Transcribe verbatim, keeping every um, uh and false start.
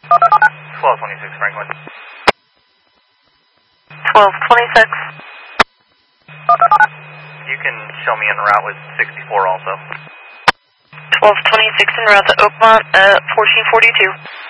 twelve twenty-six Franklin. twelve twenty-six. You can show me en route with sixty-four also. twelve twenty-six en route to Oakmont at fourteen forty-two.